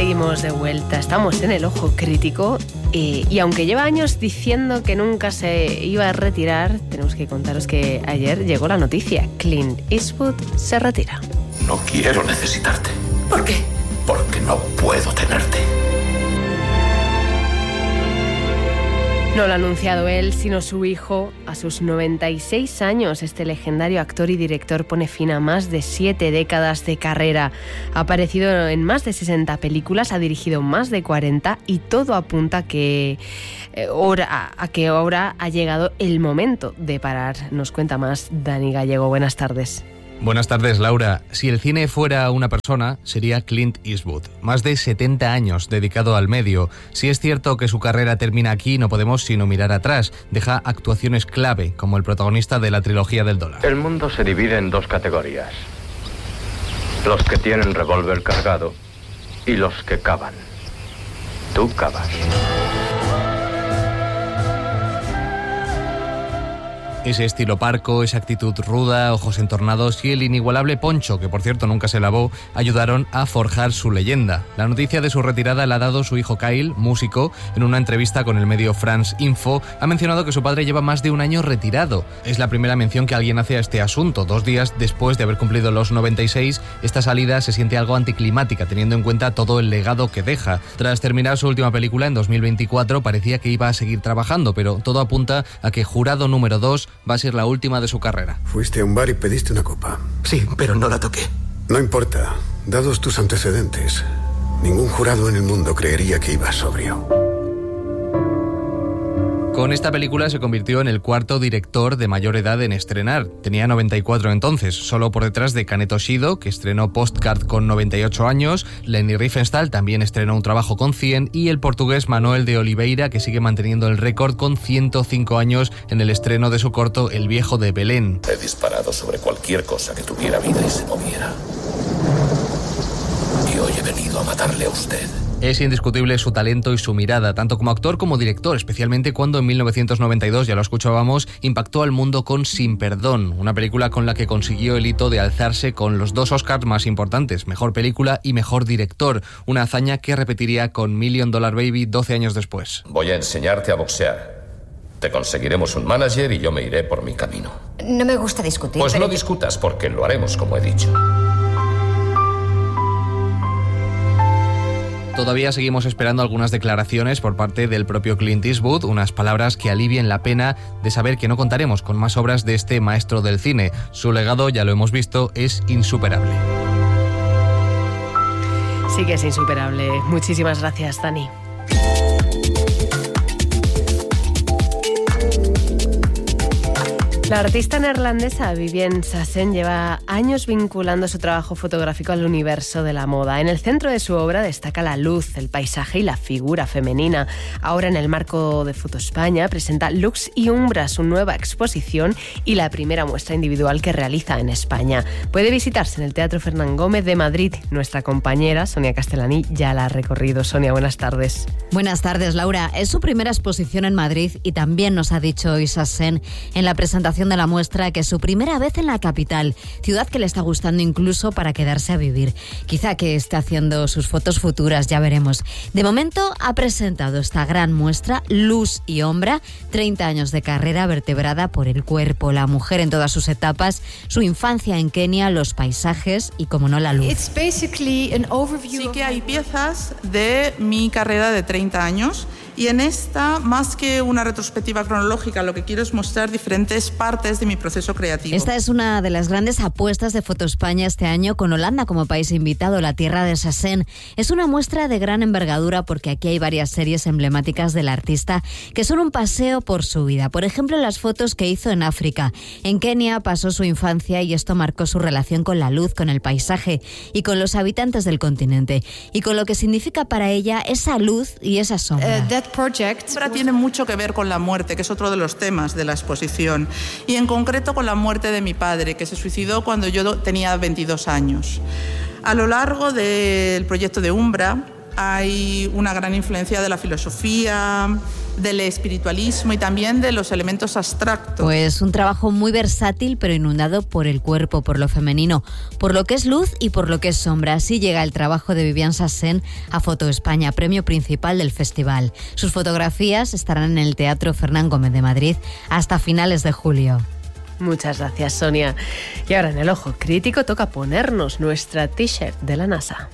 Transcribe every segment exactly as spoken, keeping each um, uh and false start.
Seguimos de vuelta, estamos en el Ojo Crítico eh, y aunque lleva años diciendo que nunca se iba a retirar, tenemos que contaros que ayer llegó la noticia. Clint Eastwood se retira. No quiero necesitarte. ¿Por qué? Porque no puedo tenerte. No lo ha anunciado él, sino su hijo. A sus noventa y seis años, este legendario actor y director pone fin a más de siete décadas de carrera. Ha aparecido en más de sesenta películas, ha dirigido más de cuarenta y todo apunta a que, eh, ahora, a que ahora ha llegado el momento de parar. Nos cuenta más Dani Gallego. Buenas tardes. Buenas tardes, Laura. Si el cine fuera una persona, sería Clint Eastwood. Más de setenta años dedicado al medio. Si es cierto que su carrera termina aquí, no podemos sino mirar atrás. Deja actuaciones clave, como el protagonista de la trilogía del dólar. El mundo se divide en dos categorías. Los que tienen revólver cargado y los que cavan. Tú cavas. Ese estilo parco, esa actitud ruda, ojos entornados y el inigualable poncho, que por cierto nunca se lavó, ayudaron a forjar su leyenda. La noticia de su retirada la ha dado su hijo Kyle, músico. En una entrevista con el medio France Info, ha mencionado que su padre lleva más de un año retirado. Es la primera mención que alguien hace a este asunto. Dos días después de haber cumplido los noventa y seis, esta salida se siente algo anticlimática, teniendo en cuenta todo el legado que deja. Tras terminar su última película en dos mil veinticuatro, parecía que iba a seguir trabajando, pero todo apunta a que Jurado número dos va a ser la última de su carrera. Fuiste a un bar y pediste una copa. Sí, pero no la toqué. No importa. Dados tus antecedentes, ningún jurado en el mundo creería que ibas sobrio. Con esta película se convirtió en el cuarto director de mayor edad en estrenar. Tenía noventa y cuatro entonces, solo por detrás de Kaneto Shido, que estrenó Postcard con noventa y ocho años, Leni Riefenstahl también estrenó un trabajo con cien, y el portugués Manuel de Oliveira, que sigue manteniendo el récord con ciento cinco años en el estreno de su corto El viejo de Belén. He disparado sobre cualquier cosa que tuviera vida y se moviera. Y hoy he venido a matarle a usted. Es indiscutible su talento y su mirada, tanto como actor como director, especialmente cuando en mil novecientos noventa y dos, ya lo escuchábamos, impactó al mundo con Sin Perdón, una película con la que consiguió el hito de alzarse con los dos Oscars más importantes, Mejor Película y Mejor Director, una hazaña que repetiría con Million Dollar Baby doce años después. Voy a enseñarte a boxear. Te conseguiremos un manager y yo me iré por mi camino. No me gusta discutir. Pues pero... no discutas, porque lo haremos como he dicho. Todavía seguimos esperando algunas declaraciones por parte del propio Clint Eastwood, unas palabras que alivien la pena de saber que no contaremos con más obras de este maestro del cine. Su legado, ya lo hemos visto, es insuperable. Sí que es insuperable. Muchísimas gracias, Dani. La artista neerlandesa Vivienne Sassen lleva años vinculando su trabajo fotográfico al universo de la moda. En el centro de su obra destaca la luz, el paisaje y la figura femenina. Ahora, en el marco de Foto España, presenta Lux y Umbra, su nueva exposición y la primera muestra individual que realiza en España. Puede visitarse en el Teatro Fernán Gómez de Madrid. Nuestra compañera Sonia Castellani ya la ha recorrido. Sonia, buenas tardes. Buenas tardes, Laura. Es su primera exposición en Madrid y también nos ha dicho hoy Sassen en la presentación de la muestra que es su primera vez en la capital, ciudad que le está gustando incluso para quedarse a vivir. Quizá que esté haciendo sus fotos futuras, ya veremos. De momento ha presentado esta gran muestra, Luz y Ombra, treinta años de carrera vertebrada por el cuerpo, la mujer en todas sus etapas, su infancia en Kenia, los paisajes y, como no, la luz. It's basically an overview. Sí que hay piezas de mi carrera de treinta años. Y en esta, más que una retrospectiva cronológica, lo que quiero es mostrar diferentes partes de mi proceso creativo. Esta es una de las grandes apuestas de Foto España este año, con Holanda como país invitado, la tierra de Sassen. Es una muestra de gran envergadura porque aquí hay varias series emblemáticas del artista que son un paseo por su vida. Por ejemplo, las fotos que hizo en África. En Kenia pasó su infancia y esto marcó su relación con la luz, con el paisaje y con los habitantes del continente. Y con lo que significa para ella esa luz y esa sombra. Uh, Project tiene mucho que ver con la muerte, que es otro de los temas de la exposición, y en concreto con la muerte de mi padre, que se suicidó cuando yo tenía veintidós años. A lo largo del proyecto de Umbra, hay una gran influencia de la filosofía, del espiritualismo y también de los elementos abstractos. Pues un trabajo muy versátil, pero inundado por el cuerpo, por lo femenino, por lo que es luz y por lo que es sombra. Así llega el trabajo de Viviane Sassen a Foto España, premio principal del festival. Sus fotografías estarán en el Teatro Fernán Gómez de Madrid hasta finales de julio. Muchas gracias, Sonia. Y ahora en el Ojo Crítico toca ponernos nuestra t-shirt de la NASA.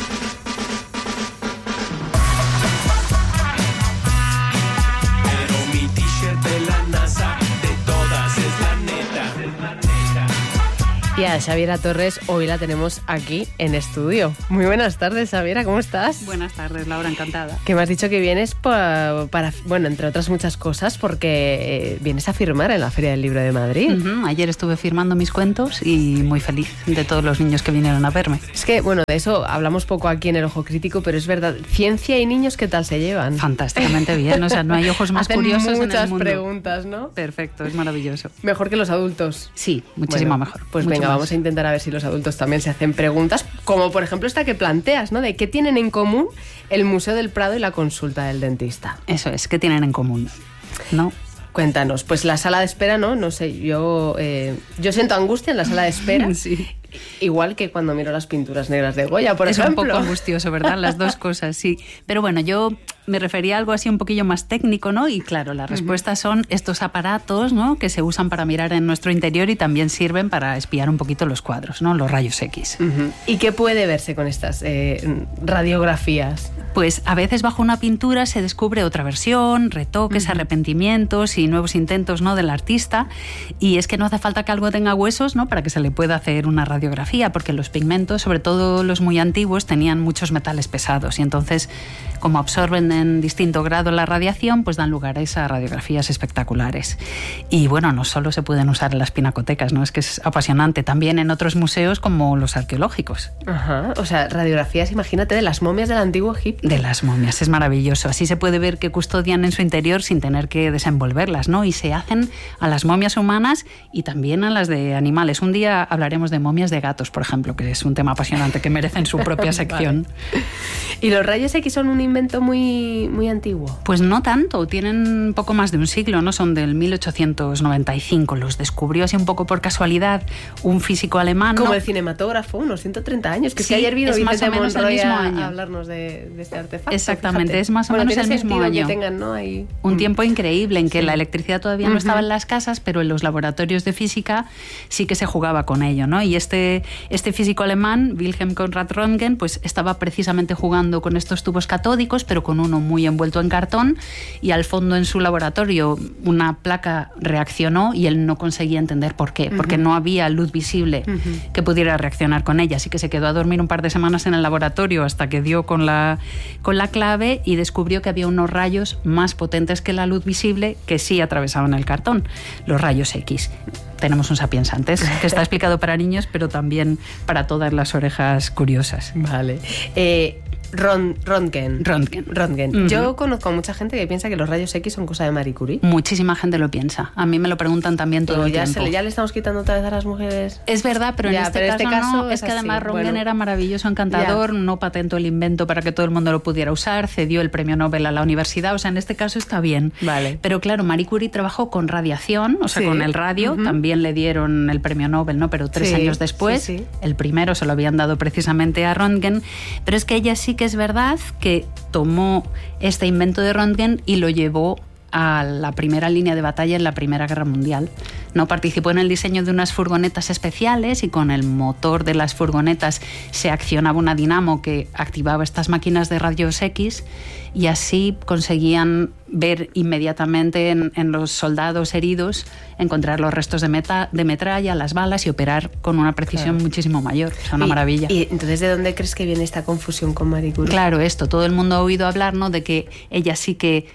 Y a Xaviera Torres hoy la tenemos aquí en estudio. Muy buenas tardes, Xaviera, ¿cómo estás? Buenas tardes, Laura, encantada. Que me has dicho que vienes para, para bueno, entre otras muchas cosas, porque eh, vienes a firmar en la Feria del Libro de Madrid. Uh-huh. Ayer estuve firmando mis cuentos y muy feliz de todos los niños que vinieron a verme. Es que, bueno, de eso hablamos poco aquí en el Ojo Crítico, pero es verdad, ciencia y niños, ¿qué tal se llevan? Fantásticamente bien, o sea, no hay ojos más Hacen curiosos en el mundo. muchas preguntas, ¿no? Perfecto, es maravilloso. Mejor que los adultos. Sí, muchísimo bueno, mejor. Pues mucho venga, más. vamos a intentar a ver si los adultos también se hacen preguntas, como por ejemplo esta que planteas, ¿no? De qué tienen en común el Museo del Prado y la consulta del dentista. Eso es, ¿qué tienen en común? ¿No? Cuéntanos, pues la sala de espera, ¿no? No sé, yo, eh, yo siento angustia en la sala de espera. Sí. Igual que cuando miro las pinturas negras de Goya, por es ejemplo. Es un poco angustioso, ¿verdad? Las dos cosas, sí. Pero bueno, yo me refería a algo así un poquillo más técnico, ¿no? Y claro, las respuestas son estos aparatos, ¿no? Que se usan para mirar en nuestro interior y también sirven para espiar un poquito los cuadros, ¿no? Los rayos X. Uh-huh. ¿Y qué puede verse con estas eh, radiografías? Pues a veces bajo una pintura se descubre otra versión, retoques, uh-huh. arrepentimientos y nuevos intentos, ¿no? Del artista. Y es que no hace falta que algo tenga huesos, ¿no? Para que se le pueda hacer una radiografía, porque los pigmentos, sobre todo los muy antiguos, tenían muchos metales pesados y entonces, como absorben en distinto grado la radiación, pues dan lugar a esas radiografías espectaculares. Y bueno, no solo se pueden usar en las pinacotecas, ¿no? Es que es apasionante, también en otros museos como los arqueológicos. Ajá, o sea, radiografías, imagínate, de las momias del antiguo Egipto. De las momias, es maravilloso. Así se puede ver qué custodian en su interior sin tener que desenvolverlas, ¿no? Y se hacen a las momias humanas y también a las de animales. Un día hablaremos de momias de gatos, por ejemplo, que es un tema apasionante que merecen su propia sección. Vale. ¿Y los rayos X son un invento muy, muy antiguo? Pues no tanto, tienen poco más de un siglo, ¿no? Son del mil ochocientos noventa y cinco. Los descubrió así un poco por casualidad un físico alemán, ¿no? Como el cinematógrafo, unos ciento treinta años, que sí, es que ayer vino Vicente Monroy mismo a, año. a hablarnos de, de este artefacto. Exactamente, fíjate. es más o bueno, menos el mismo año. Que tengan, ¿no? Ahí... Un tiempo increíble en que sí. la electricidad todavía no uh-huh. estaba en las casas, pero en los laboratorios de física sí que se jugaba con ello, ¿no? Y este, este físico alemán, Wilhelm Conrad Röntgen, pues estaba precisamente jugando con estos tubos catódicos, pero con uno muy envuelto en cartón, y al fondo en su laboratorio una placa reaccionó y él no conseguía entender por qué, uh-huh. porque no había luz visible uh-huh. que pudiera reaccionar con ella, así que se quedó a dormir un par de semanas en el laboratorio hasta que dio con la, con la clave y descubrió que había unos rayos más potentes que la luz visible que sí atravesaban el cartón, los rayos X. Tenemos un Sapiens antes, que está explicado para niños, pero también para todas las orejas curiosas. Vale. Eh, Ron, Röntgen. Röntgen. Röntgen. Uh-huh. Yo conozco a mucha gente que piensa que los rayos X son cosa de Marie Curie. Muchísima gente lo piensa. A mí me lo preguntan también todo pero el ya tiempo. Se, ya le estamos quitando otra vez a las mujeres. Es verdad, pero, ya, en, este, pero caso este caso no. es, es que así. además Röntgen bueno. era maravilloso, encantador, ya. no patentó el invento para que todo el mundo lo pudiera usar, cedió el premio Nobel a la universidad, o sea, en este caso está bien. Vale. Pero claro, Marie Curie trabajó con radiación, o sea, sí. con el radio, uh-huh. también le dieron el premio Nobel, ¿no? Pero tres sí, años después, sí, sí. el primero se lo habían dado precisamente a Röntgen, pero es que ella sí que es verdad que tomó este invento de Röntgen y lo llevó a la primera línea de batalla en la Primera Guerra Mundial. No participó en el diseño de unas furgonetas especiales y con el motor de las furgonetas se accionaba una dinamo que activaba estas máquinas de rayos X y así conseguían ver inmediatamente en, en los soldados heridos, encontrar los restos de, meta, de metralla, las balas y operar con una precisión claro. muchísimo mayor. O sea, una y, maravilla. ¿Y entonces de dónde crees que viene esta confusión con Marie Curie? Claro, esto. Todo el mundo ha oído hablar, ¿no?, de que ella sí que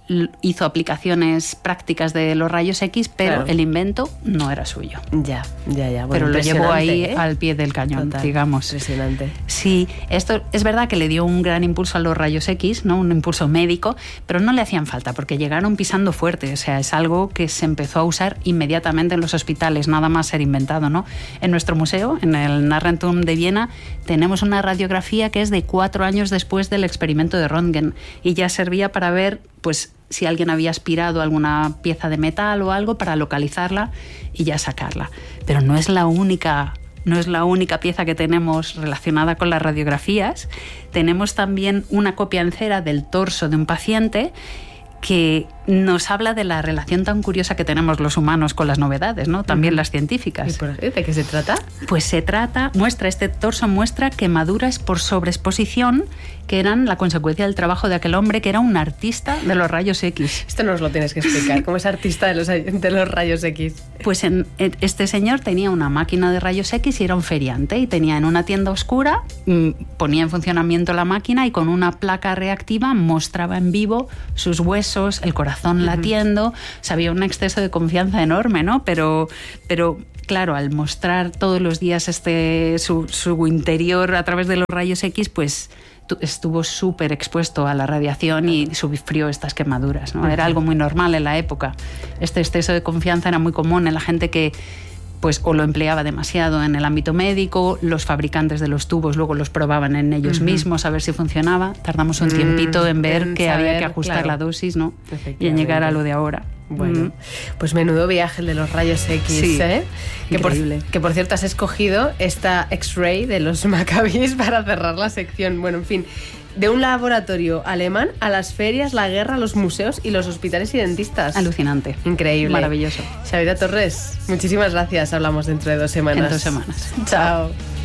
hizo aplicaciones prácticas de los rayos X, pero claro, el invento no era suyo. Ya, ya, ya. Bueno, pero lo llevó ahí ¿eh? al pie del cañón, Total, digamos. Impresionante. Sí, esto es verdad que le dio un gran impulso a los rayos X, ¿no? Un impulso médico, pero no le hacían falta porque llegaron pisando fuerte. O sea, es algo que se empezó a usar inmediatamente en los hospitales, nada más ser inventado, ¿no? En nuestro museo, en el Narrenturm de Viena, tenemos una radiografía que es de cuatro años después del experimento de Röntgen y ya servía para ver, pues, si alguien había aspirado alguna pieza de metal o algo para localizarla y ya sacarla. Pero no es la única, no es la única pieza que tenemos relacionada con las radiografías. Tenemos también una copia en cera del torso de un paciente que nos habla de la relación tan curiosa que tenemos los humanos con las novedades, ¿no? También uh-huh. las científicas. ¿Y por, ¿De qué se trata? Pues se trata, muestra, este torso muestra quemaduras por sobreexposición que eran la consecuencia del trabajo de aquel hombre que era un artista de los rayos X. Esto nos lo tienes que explicar, ¿cómo es artista de los, de los rayos X? Pues en, este señor tenía una máquina de rayos X y era un feriante y tenía en una tienda oscura, ponía en funcionamiento la máquina y con una placa reactiva mostraba en vivo sus huesos, el corazón uh-huh. latiendo. O sea, había un exceso de confianza enorme, ¿no? Pero, pero claro, al mostrar todos los días este, su, su interior a través de los rayos X, pues estuvo súper expuesto a la radiación y sufrió estas quemaduras, ¿no? Era algo muy normal en la época. Este exceso de confianza era muy común en la gente que pues o lo empleaba demasiado en el ámbito médico, los fabricantes de los tubos luego los probaban en ellos uh-huh. mismos a ver si funcionaba. Tardamos un tiempito en ver en que saber, había que ajustar claro. la dosis, ¿no? Y en llegar a lo de ahora. Bueno, mm. pues menudo viaje el de los rayos X, sí, ¿eh? Que por, increíble. que por cierto has escogido esta X-Ray de los Maccabees para cerrar la sección. Bueno, en fin, de un laboratorio alemán a las ferias, la guerra, los museos y los hospitales y dentistas. Alucinante. Increíble. Maravilloso. Xaviera Torres, muchísimas gracias. Hablamos dentro de dos semanas. En dos semanas. Chao.